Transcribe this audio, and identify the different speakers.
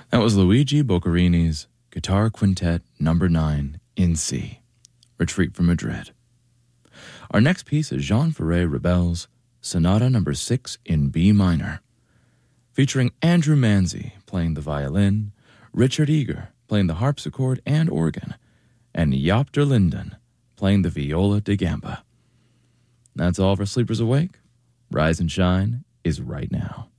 Speaker 1: That was Luigi Boccherini's Guitar Quintet Number 9 in C, Retreat from Madrid. Our next piece is Jean Ferré Ravel's Sonata Number 6 in B minor, featuring Andrew Manzi playing the violin, Richard Eager playing the harpsichord and organ, and Jaap der Linden playing the viola da gamba. That's all for Sleepers Awake. Rise and Shine is right now.